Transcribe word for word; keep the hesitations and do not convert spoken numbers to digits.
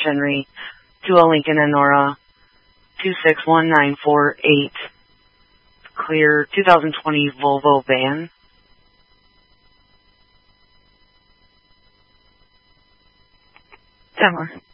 Henry to a Lincoln Enora two six one nine four eight. Clear two thousand twenty Volvo van. ten more.